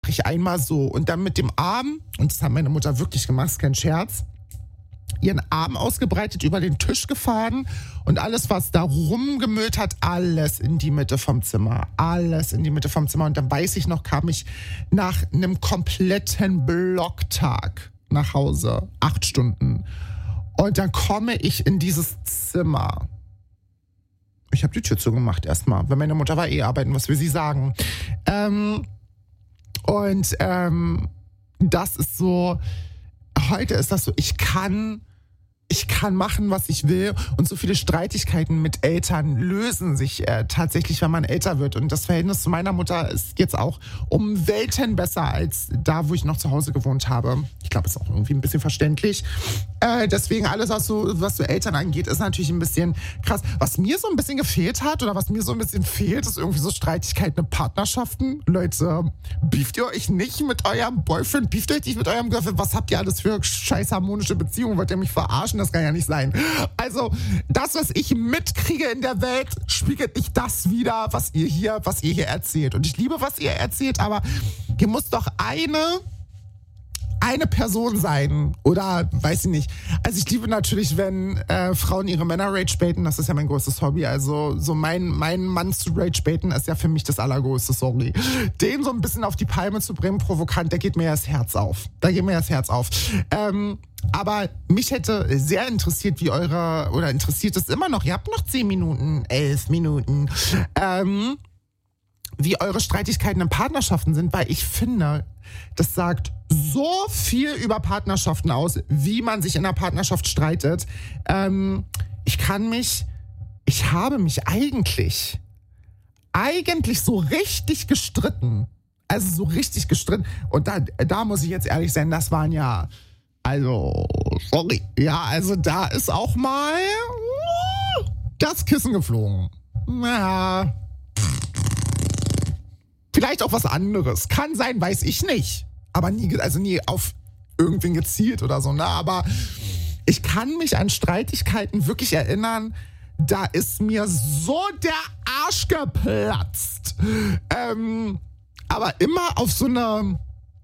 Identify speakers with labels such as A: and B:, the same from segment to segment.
A: ich einmal so und dann mit dem Arm, und das hat meine Mutter wirklich gemacht, ist kein Scherz, ihren Arm ausgebreitet, über den Tisch gefahren und alles, was da rumgemüllt hat, alles in die Mitte vom Zimmer. Alles in die Mitte vom Zimmer. Und dann weiß ich noch, kam ich nach einem kompletten Blocktag nach Hause, 8 Stunden. Und dann komme ich in dieses Zimmer. Ich habe die Tür zugemacht erstmal, weil meine Mutter war arbeiten, was will sie sagen? Das ist so, heute ist das so, ich kann machen, was ich will, und so viele Streitigkeiten mit Eltern lösen sich tatsächlich, wenn man älter wird, und das Verhältnis zu meiner Mutter ist jetzt auch um Welten besser als da, wo ich noch zu Hause gewohnt habe. Ich glaube, ist auch irgendwie ein bisschen verständlich. Deswegen alles, was so Eltern angeht, ist natürlich ein bisschen krass. Was mir so ein bisschen gefehlt hat oder was mir so ein bisschen fehlt, ist irgendwie so Streitigkeiten in Partnerschaften. Leute, beeft ihr euch nicht mit eurem Boyfriend? Beeft ihr euch nicht mit eurem Girlfriend? Was habt ihr alles für scheiß harmonische Beziehungen? Wollt ihr mich verarschen? Das kann ja nicht sein. Also, das, was ich mitkriege in der Welt, spiegelt nicht das wider, was ihr hier erzählt. Und ich liebe, was ihr erzählt, aber hier muss doch eine Person sein. Oder, weiß ich nicht. Also ich liebe natürlich, wenn Frauen ihre Männer rage-baiten. Das ist ja mein größtes Hobby. Also so mein Mann zu rage-baiten ist ja für mich das allergrößte, sorry. Den so ein bisschen auf die Palme zu bringen, provokant, da geht mir das Herz auf. Aber mich hätte sehr interessiert, interessiert es immer noch, ihr habt noch 10 Minuten, 11 Minuten, wie eure Streitigkeiten in Partnerschaften sind, weil ich finde, das sagt so viel über Partnerschaften aus, wie man sich in einer Partnerschaft streitet. Ich habe mich eigentlich so richtig gestritten. Also so richtig gestritten. Und da muss ich jetzt ehrlich sein, das waren ja, also, sorry. Ja, also da ist auch mal das Kissen geflogen. Ja. Vielleicht auch was anderes. Kann sein, weiß ich nicht. Aber nie auf irgendwen gezielt oder so, ne? Aber ich kann mich an Streitigkeiten wirklich erinnern, da ist mir so der Arsch geplatzt. Aber immer auf so eine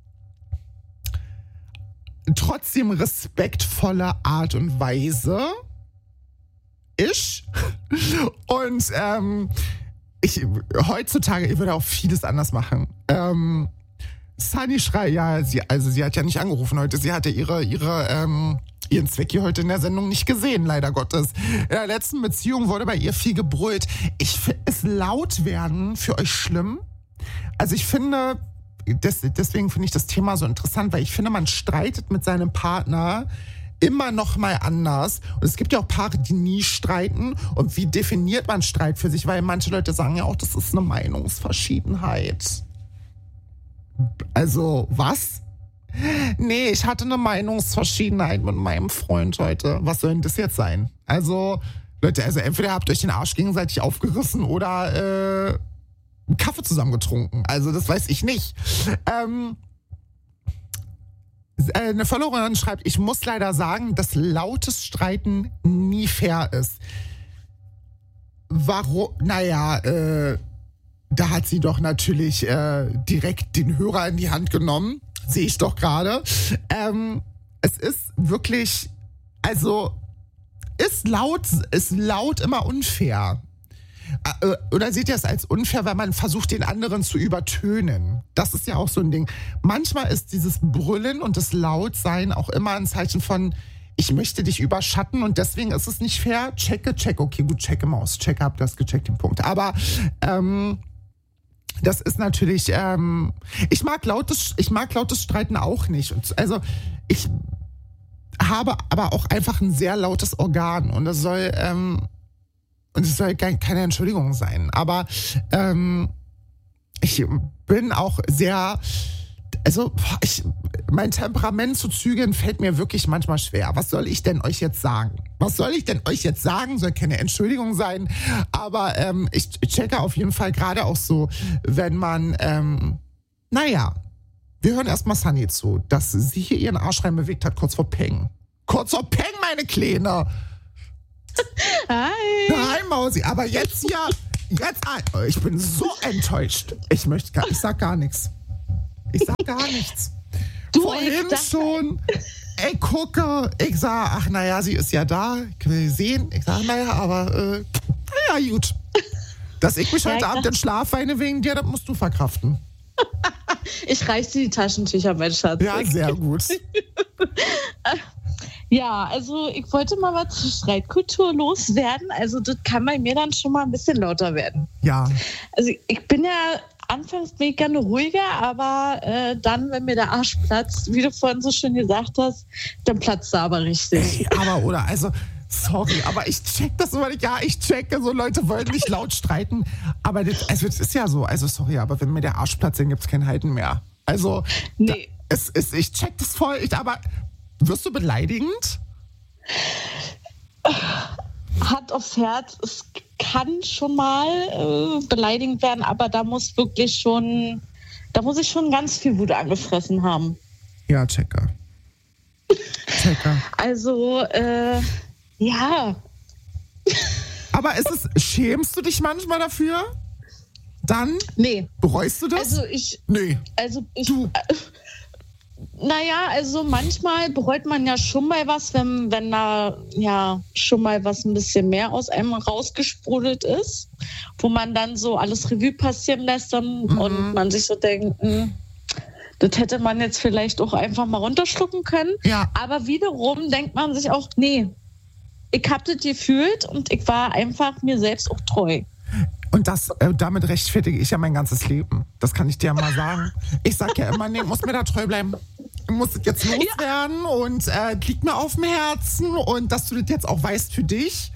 A: trotzdem respektvolle Art und Weise. Und heutzutage, ich würde auch vieles anders machen. Sunny schreit, ja, sie hat ja nicht angerufen heute. Sie hatte ihren Zwecki heute in der Sendung nicht gesehen, leider Gottes. In der letzten Beziehung wurde bei ihr viel gebrüllt. Ist laut werden für euch schlimm? Also ich finde, deswegen finde ich das Thema so interessant, weil ich finde, man streitet mit seinem Partner immer noch mal anders. Und es gibt ja auch Paare, die nie streiten. Und wie definiert man Streit für sich? Weil manche Leute sagen ja auch, das ist eine Meinungsverschiedenheit. Also, was? Nee, ich hatte eine Meinungsverschiedenheit mit meinem Freund heute. Was soll denn das jetzt sein? Also, Leute, entweder habt ihr euch den Arsch gegenseitig aufgerissen oder einen Kaffee zusammen getrunken. Also, das weiß ich nicht. Eine Followerin schreibt, ich muss leider sagen, dass lautes Streiten nie fair ist. Warum? Naja, da hat sie doch natürlich direkt den Hörer in die Hand genommen. Sehe ich doch gerade. Es ist wirklich, also ist laut immer unfair. Oder seht ihr es als unfair, weil man versucht, den anderen zu übertönen? Das ist ja auch so ein Ding. Manchmal ist dieses Brüllen und das Lautsein auch immer ein Zeichen von, ich möchte dich überschatten und deswegen ist es nicht fair. Check. Okay, gut, checke Maus. Check, hab das gecheckt, den Punkt. Aber das ist natürlich, ich mag lautes Streiten auch nicht. Also ich habe aber auch einfach ein sehr lautes Organ und das soll keine Entschuldigung sein. Aber ich bin auch sehr, mein Temperament zu zügeln fällt mir wirklich manchmal schwer. Was soll ich denn euch jetzt sagen? Soll keine Entschuldigung sein. Aber ich checke auf jeden Fall gerade auch so, wenn man, wir hören erstmal Sunny zu, dass sie hier ihren Arsch rein bewegt hat, kurz vor Peng. Kurz vor Peng, meine Kleine! Hi, Mausi, aber jetzt, ich bin so enttäuscht. Ich sag gar nichts. Ich sag gar nichts.
B: Du,
A: Vorhin schon. Ich gucke, ich sag, ach naja, sie ist ja da, ich will sie sehen. Ich sag, naja, aber naja, gut. Dass ich mich heute Abend in Schlaf weine wegen dir, das musst du verkraften.
B: Ich reiß dir die Taschentücher, mein Schatz.
A: Ja, sehr gut.
B: Ja, also ich wollte mal was zur Streitkultur loswerden. Also das kann bei mir dann schon mal ein bisschen lauter werden.
A: Ja.
B: Also ich bin ja anfangs bin ich gerne ruhiger, aber dann, wenn mir der Arsch platzt, wie du vorhin so schön gesagt hast, dann platzt er aber richtig.
A: Ey, aber oder, also, sorry, aber ich check das immer nicht. Ja, ich checke, so Leute wollen nicht laut streiten. Aber das ist ja so, also sorry, aber wenn mir der Arsch platzt, dann gibt's kein Halten mehr. Also,
B: Nee.
A: Ich check das voll, aber wirst du beleidigend?
B: Hand aufs Herz, es kann schon mal beleidigend werden, aber da muss ich schon ganz viel Wut angefressen haben.
A: Ja, checker.
B: Also, ja.
A: Aber schämst du dich manchmal dafür? Dann?
B: Nee.
A: Bereust du das? Nee. Du.
B: Naja, also manchmal bereut man ja schon mal was, wenn da ja schon mal was ein bisschen mehr aus einem rausgesprudelt ist, wo man dann so alles Revue passieren lässt und man sich so denkt, das hätte man jetzt vielleicht auch einfach mal runterschlucken können.
A: Ja.
B: Aber wiederum denkt man sich auch, nee, ich hab das gefühlt und ich war einfach mir selbst auch treu.
A: Und damit rechtfertige ich ja mein ganzes Leben. Das kann ich dir mal sagen. Ich sag ja immer, nee, muss mir da treu bleiben. Ich muss das jetzt loswerden und liegt mir auf dem Herzen und dass du das jetzt auch weißt für dich.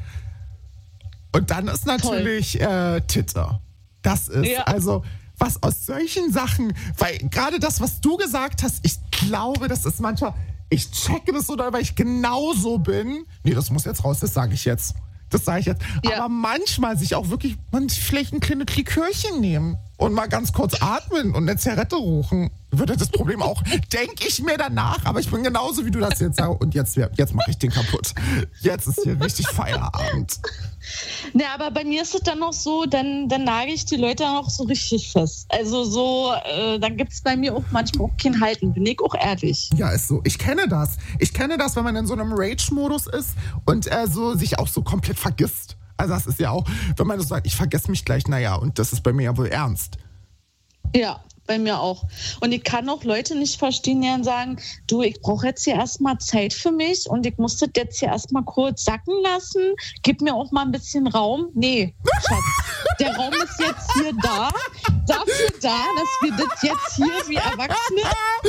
A: Und dann ist natürlich Titte. Das ist also was aus solchen Sachen, weil gerade das, was du gesagt hast, ich glaube, das ist manchmal, ich checke das so, weil ich genauso bin. Nee, das muss jetzt raus, das sage ich jetzt. Das sage ich jetzt. Ja. Aber manchmal sich auch wirklich, vielleicht ein kleines Likörchen nehmen und mal ganz kurz atmen und eine Zigarette rauchen. Würde das Problem auch, denke ich mir danach, aber ich bin genauso, wie du das jetzt sagst. Und jetzt mache ich den kaputt. Jetzt ist hier richtig Feierabend.
B: Ne, aber bei mir ist es dann noch so, dann nagel ich die Leute auch so richtig fest. Also so, dann gibt es bei mir auch manchmal auch kein Halten, bin ich auch ehrlich.
A: Ja, ist so. Ich kenne das. Wenn man in so einem Rage-Modus ist und so sich auch so komplett vergisst. Also das ist ja auch, wenn man so sagt, ich vergesse mich gleich, naja, und das ist bei mir ja wohl ernst.
B: Ja, bei mir auch. Und ich kann auch Leute nicht verstehen, die dann sagen, du, ich brauche jetzt hier erstmal Zeit für mich und ich muss das jetzt hier erstmal kurz sacken lassen. Gib mir auch mal ein bisschen Raum. Nee, Schatz, der Raum ist jetzt hier dafür da, dass wir das jetzt hier wie Erwachsene...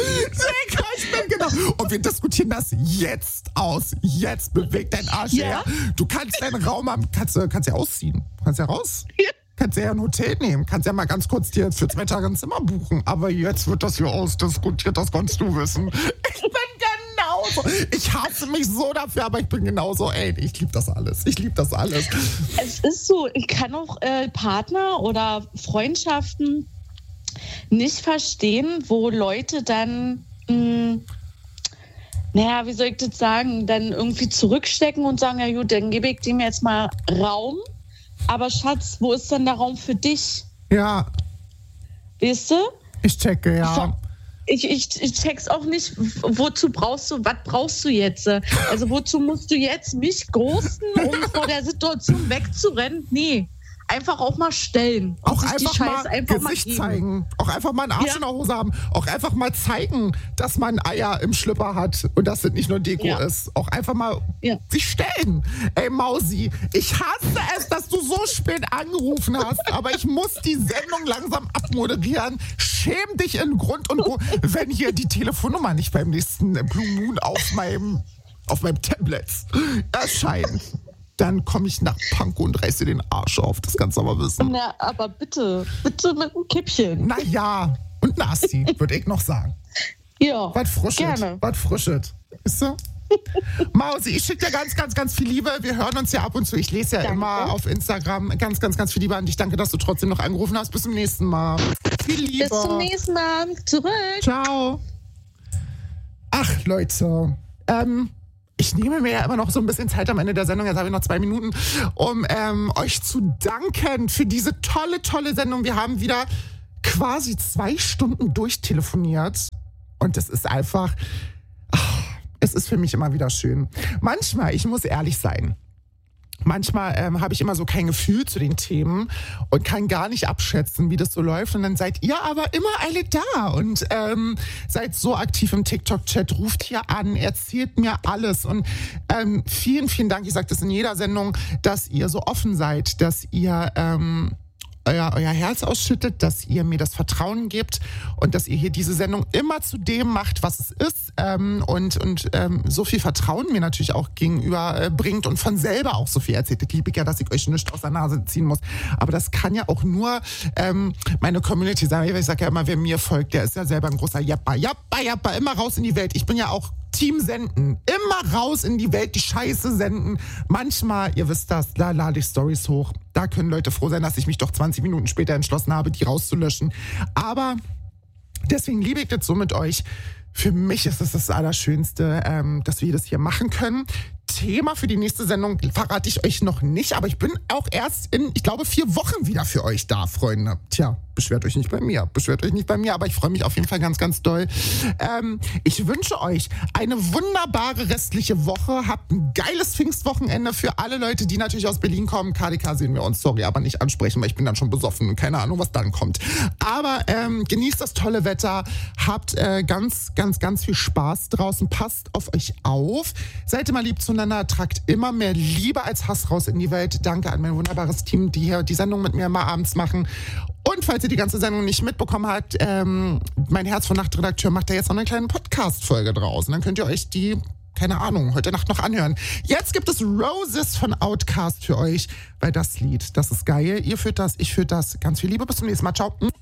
A: Genau. Und wir diskutieren das jetzt aus. Jetzt bewegt dein Arsch her. Du kannst deinen Raum haben, kannst ja ausziehen. Kannst ja raus. Ja. Kannst ja ein Hotel nehmen, kannst ja mal ganz kurz dir für 2 Tage ein Zimmer buchen. Aber jetzt wird das hier ausdiskutiert, das kannst du wissen. Ich bin genauso. Ich hasse mich so dafür, aber ich bin genauso. Ey, ich liebe das alles.
B: Es ist so, ich kann auch Partner oder Freundschaften nicht verstehen, wo Leute dann, wie soll ich das sagen, dann irgendwie zurückstecken und sagen, ja gut, dann gebe ich dem jetzt mal Raum. Aber Schatz, wo ist denn der Raum für dich?
A: Ja.
B: Weißt du?
A: Ich checke, ja.
B: Ich check's auch nicht, was brauchst du jetzt? Also wozu musst du jetzt mich ghosten, um vor der Situation wegzurennen? Nee. Einfach auch mal stellen.
A: Auch einfach mal Gesicht zeigen. Auch einfach mal einen Arsch in der Hose haben. Auch einfach mal zeigen, dass man Eier im Schlüpper hat und dass das nicht nur Deko ist. Auch einfach mal sich stellen. Ey, Mausi, ich hasse es, dass du so spät angerufen hast, aber ich muss die Sendung langsam abmoderieren. Schäm dich in Grund und Boden, wenn hier die Telefonnummer nicht beim nächsten Blue Moon auf meinem Tablet erscheint. Dann komme ich nach Pankow und reiße den Arsch auf. Das kannst du aber wissen.
B: Na, aber bitte mit einem Kippchen.
A: Naja, und Nasti, würde ich noch sagen.
B: Ja,
A: was frischet. Weißt du? Mausi, ich schicke dir ganz, ganz, ganz viel Liebe. Wir hören uns ja ab und zu. Ich lese ja immer auf Instagram. Ganz, ganz, ganz viel Liebe an dich. Danke, dass du trotzdem noch angerufen hast. Bis zum nächsten Mal. Viel Liebe.
B: Bis zum nächsten Mal. Zurück.
A: Ciao. Ach, Leute. Ich nehme mir ja immer noch so ein bisschen Zeit am Ende der Sendung, jetzt habe ich noch 2 Minuten, um euch zu danken für diese tolle, tolle Sendung. Wir haben wieder quasi 2 Stunden durchtelefoniert. Und es ist einfach, es ist für mich immer wieder schön. Manchmal, ich muss ehrlich sein, manchmal habe ich immer so kein Gefühl zu den Themen und kann gar nicht abschätzen, wie das so läuft. Und dann seid ihr aber immer alle da und seid so aktiv im TikTok-Chat, ruft hier an, erzählt mir alles. Und vielen, vielen Dank, ich sage das in jeder Sendung, dass ihr so offen seid, dass ihr euer Herz ausschüttet, dass ihr mir das Vertrauen gebt und dass ihr hier diese Sendung immer zu dem macht, was es ist und so viel Vertrauen mir natürlich auch gegenüber bringt und von selber auch so viel erzählt. Ich liebe ja, dass ich euch nichts aus der Nase ziehen muss. Aber das kann ja auch nur meine Community sein. Ich sage ja immer, wer mir folgt, der ist ja selber ein großer Jappa. Jappa, immer raus in die Welt. Ich bin ja auch Team senden. Immer raus in die Welt, die Scheiße senden. Manchmal, ihr wisst das, da lade ich Storys hoch. Da können Leute froh sein, dass ich mich doch 20 Minuten später entschlossen habe, die rauszulöschen. Aber deswegen liebe ich das so mit euch. Für mich ist es das Allerschönste, dass wir das hier machen können. Thema für die nächste Sendung verrate ich euch noch nicht, aber ich bin auch erst in, ich glaube, 4 Wochen wieder für euch da, Freunde. Tja, beschwert euch nicht bei mir, aber ich freue mich auf jeden Fall ganz, ganz doll. Ich wünsche euch eine wunderbare restliche Woche. Habt ein geiles Pfingstwochenende für alle Leute, die natürlich aus Berlin kommen. KDK sehen wir uns, sorry, aber nicht ansprechen, weil ich bin dann schon besoffen und keine Ahnung, was dann kommt. Aber genießt das tolle Wetter, habt ganz, ganz, ganz viel Spaß draußen, passt auf euch auf, seid immer lieb zueinander, tragt immer mehr Liebe als Hass raus in die Welt. Danke an mein wunderbares Team, die hier die Sendung mit mir immer abends machen. Und falls ihr die ganze Sendung nicht mitbekommen habt, mein Herz von Nachtredakteur macht da jetzt noch eine kleine Podcast-Folge draus. Und dann könnt ihr euch die, keine Ahnung, heute Nacht noch anhören. Jetzt gibt es Roses von Outkast für euch, weil das Lied, das ist geil. Ihr führt das, ich führt das. Ganz viel Liebe, bis zum nächsten Mal. Ciao.